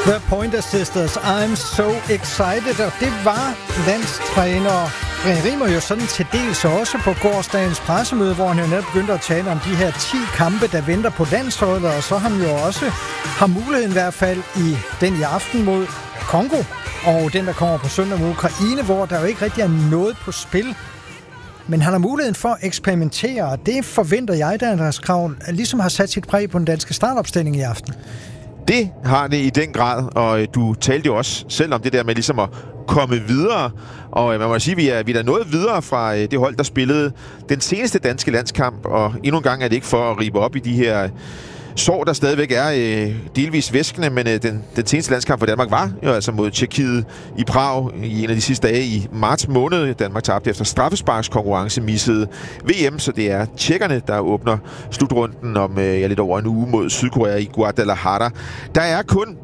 The Pointer Sisters, I'm so excited. Og det var landstræner Brian Riemer jo sådan til dels også på gårsdagens pressemøde, hvor han jo netop begyndte at tale om de her 10 kampe, der venter på landsholdet, og så han jo også har muligheden i hvert fald i den i aften mod Kongo, og den, der kommer på søndag mod Ukraine, hvor der jo ikke rigtig er noget på spil. Men han har muligheden for at eksperimentere, og det forventer jeg, da Andreas Kravl ligesom har sat sit præg på den danske startopstilling i aften. Det har det i den grad, og du talte jo også selv om det der med ligesom at komme videre. Og man må sige, at vi er nået videre fra det hold, der spillede den seneste danske landskamp, og endnu en gang er det ikke for at ribe op i de her sår, der stadigvæk er delvis væskende, men den seneste landskamp for Danmark var jo altså mod Tjekkiet i Prag i en af de sidste dage i marts måned. Danmark tabte efter straffesparkskonkurrence, missede VM, så det er tjekkerne, der åbner slutrunden om lidt over en uge mod Sydkorea i Guadalajara. Der er kun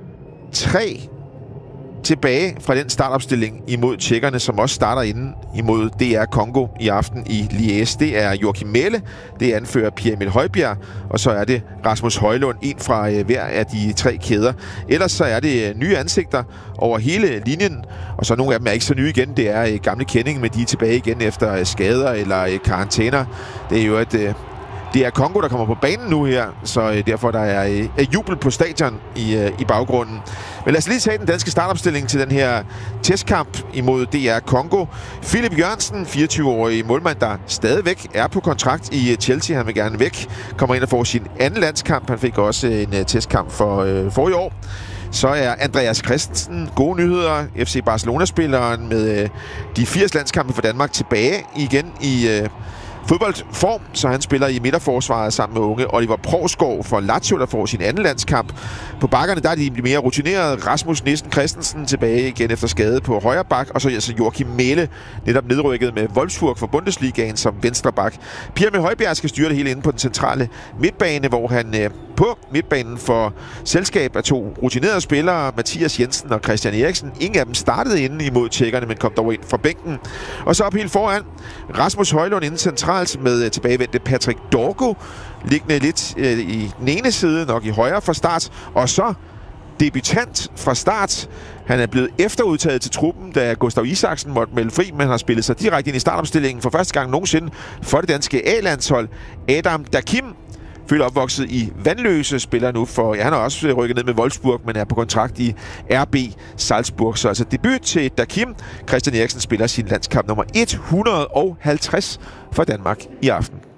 3 tilbage fra den startopstilling imod tjekkerne, som også starter inden imod DR Kongo i aften i Liège. Det er Joachim Mæhle, det er anfører Pierre Emil Højbjerg, og så er det Rasmus Højlund, en fra hver af de 3 kæder. Ellers så er det nye ansigter over hele linjen, og så nogle af dem er ikke så nye igen. Det er gamle kending, men de er tilbage igen efter skader eller karantæner. Det er jo det er Kongo, der kommer på banen nu her, så derfor der er jubel på stadion i baggrunden. Men lad os lige tage den danske startopstilling til den her testkamp imod DR Kongo. Philip Jørgensen, 24-årig målmand, der stadigvæk er på kontrakt i Chelsea. Han vil gerne væk. Kommer ind og får sin anden landskamp. Han fik også en testkamp for forrige år. Så er Andreas Christensen, gode nyheder, FC Barcelona-spilleren med de 80 landskampe for Danmark tilbage igen i fodboldform, så han spiller i midterforsvaret sammen med unge Oliver Provsgaard for Lazio, der får sin anden landskamp. På bakkerne der er de mere rutinerede. Rasmus Nissen Christensen tilbage igen efter skade på højre bak, og så altså Joachim Mæhle, netop nedrykket med Wolfsburg for Bundesligaen som venstre bak. Pierre Emil Højbjerg skal styre det hele inde på den centrale midtbane, hvor han på midtbanen får selskab af 2 rutinerede spillere, Mathias Jensen og Christian Eriksen. Ingen af dem startede inde imod tjekkerne, men kom dog ind fra bænken. Og så op helt foran, Rasmus Højlund inden centralt med tilbagevendte Patrick Dorgo, liggende lidt i den ene side, nok i højre fra start. Og så debutant fra start. Han er blevet efterudtaget til truppen, da Gustav Isaksen måtte melde fri, men har spillet sig direkte ind i startopstillingen for første gang nogensinde for det danske A-landshold. Adam Dakim, føler opvokset i Vandløse, spiller nu for, han har også rykket ned med Wolfsburg, men er på kontrakt i RB Salzburg. Så altså debut til Dakim. Christian Eriksen spiller sin landskamp nummer 150 for Danmark i aften.